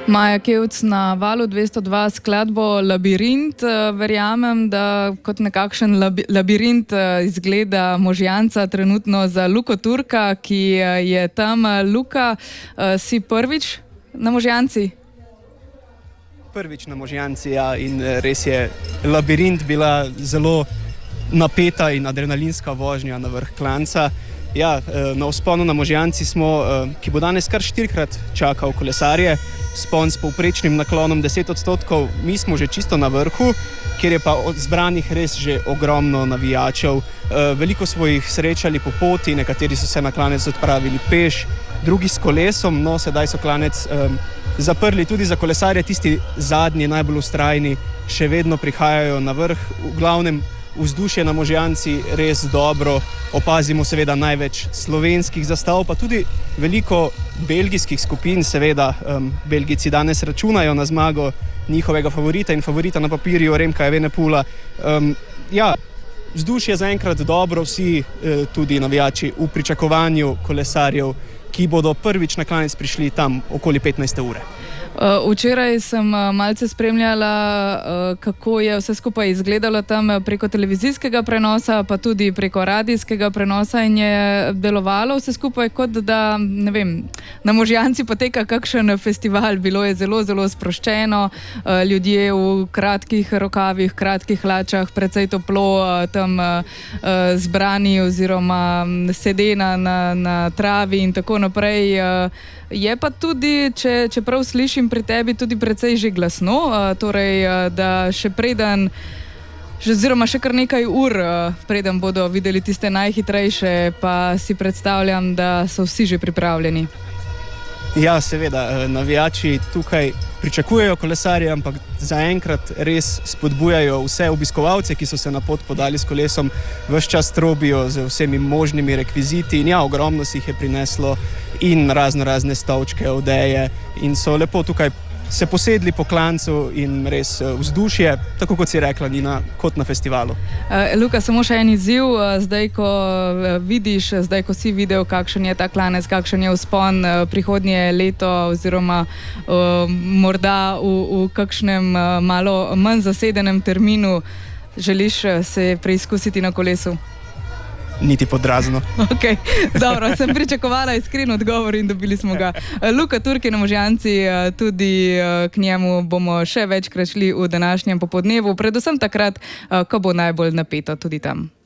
Maja Kevc na Valu 202 skladbo Labirint. Verjamem, da kot nekakšen labirint izgleda Možjanca trenutno za Luko Turka, ki je tam. Luka, si prvič na Možjanci? Prvič na Možjanci, ja, in res je Labirint bila zelo napeta in adrenalinska vožnja na vrh klanca. Ja, na vzponu na Možjanci smo, ki bo danes kar 4-krat čakal kolesarje, vzpon s povprečnim naklonom 10%, mi smo že čisto na vrhu, kjer je pa od zbranih res že ogromno navijačev. Veliko smo jih srečali po poti, nekateri so se na klanec odpravili peš, drugi s kolesom, no sedaj so klanec zaprli tudi za kolesarje, tisti zadnji, najbolj vztrajni, še vedno prihajajo na vrh. V glavnem vzdušje na Možjanci res dobro, opazimo seveda največ slovenskih zastav, pa tudi veliko belgijskih skupin, seveda Belgijci danes računajo na zmago njihovega favorita in favorita na papirju Remka Evenepoela. Ja, vzdušje zaenkrat dobro, vsi tudi navijači v pričakovanju kolesarjev, ki bodo prvič na klanec prišli tam okoli 15. ure. Včeraj sem malce spremljala, kako je vse skupaj izgledalo tam preko televizijskega prenosa, pa tudi preko radijskega prenosa, in je delovalo vse skupaj kot da, ne vem, na Možjanci poteka kakšen festival. Bilo je zelo, zelo sproščeno, ljudje v kratkih rokavih, kratkih hlačah, precej toplo tam zbrani oziroma sedena na travi in tako naprej. Je pa tudi, če prav slišim pri tebi, tudi precej že glasno, torej da še preden, oziroma še kar nekaj ur, preden bodo videli tiste najhitrejše, pa si predstavljam, da so vsi že pripravljeni. Ja, seveda, navijači tukaj pričakujejo kolesarje, ampak zaenkrat res spodbujajo vse obiskovalce, ki so se na pot podali s kolesom, ves čas trobijo z vsemi možnimi rekviziti in ja, ogromno si jih je prineslo in razne stolčke, odeje, in so lepo tukaj se posedli po klancu in res vzdušje, tako kot si rekla, Nina, kot na festivalu. Luka, samo še en izziv, zdaj ko vidiš, zdaj ko si videl, kakšen je ta klanec, kakšen je vzpon prihodnje leto oziroma morda v kakšnem malo manj zasedenem terminu, želiš se preizkusiti na kolesu? Niti podrazno. Ok, dobro, sem pričakovala iskren odgovor in dobili smo ga. Luka Turk je na Možjanci, tudi k njemu bomo še večkrat šli v današnjem popoldnevu, predvsem takrat, ko bo najbolj napeto tudi tam.